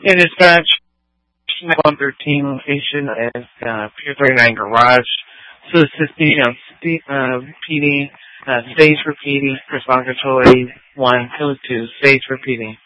In dispatch, 113 location is Pier 39 Garage. So assisting PD, stage for PD, response control 81, code 2, stage for PD.